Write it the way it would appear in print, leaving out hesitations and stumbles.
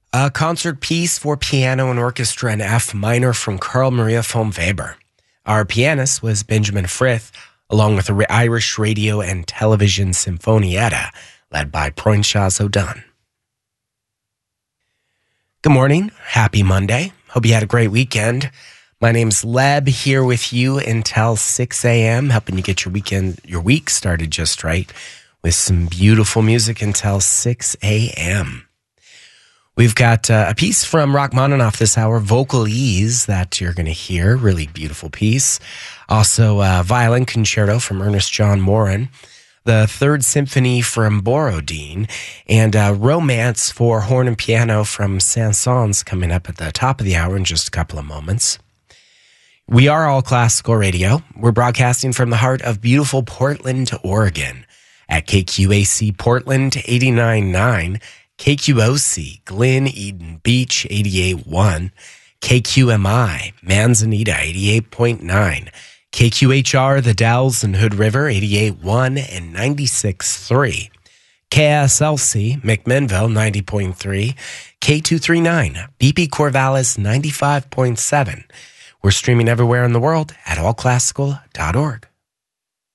A concert piece for piano and orchestra in F minor from Carl Maria von Weber. Our pianist was Benjamin Frith, along with the Irish Radio and Television Sinfonietta, led by Proinsias O'Dunn. Good morning. Happy Monday. Hope you had a great weekend. My name's Leb, here with you until 6 a.m., helping you get your week started just right with some beautiful music until 6 a.m. We've got a piece from Rachmaninoff this hour, Vocal Ease, that you're going to hear. Really beautiful piece. Also, Violin Concerto from Ernest John Morin. The Third Symphony from Borodin. And Romance for Horn and Piano from Saint-Saëns coming up at the top of the hour in just a couple of moments. We are All Classical Radio. We're broadcasting from the heart of beautiful Portland, Oregon at KQAC Portland 89.9. KQOC, Glen Eden Beach, 88.1. KQMI, Manzanita, 88.9. KQHR, The Dalles and Hood River, 88.1 and 96.3. KSLC, McMinnville, 90.3. K239, BP Corvallis, 95.7. We're streaming everywhere in the world at allclassical.org.